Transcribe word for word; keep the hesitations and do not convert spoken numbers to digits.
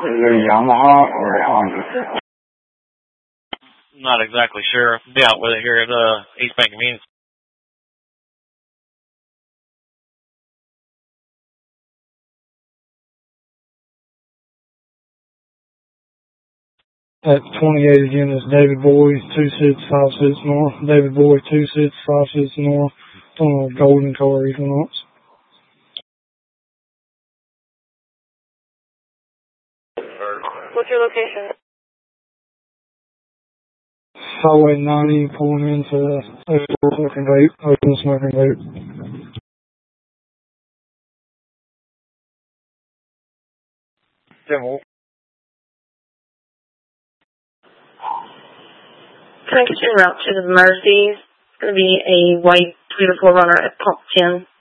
it a Yamaha or a Honda? Not exactly sure. Be out with it here at uh, East Bank Convenience. At twenty-eight again is David Boy, two six five six north. David Boy, two six five six north. On a golden car Equinox. What's your location? Highway ninety, pulling into open smoking vape. Open smoking vape. Jim Wolf. Can I get your route to the Mercy? It's going to be a white Toyota four runner at pump ten.